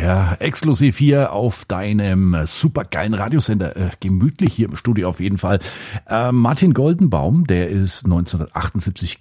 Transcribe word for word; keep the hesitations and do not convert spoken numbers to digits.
Ja, exklusiv hier auf deinem supergeilen Radiosender, äh, gemütlich hier im Studio auf jeden Fall. Äh, Martin Goldenbaum, der ist neunzehnhundertachtundsiebzig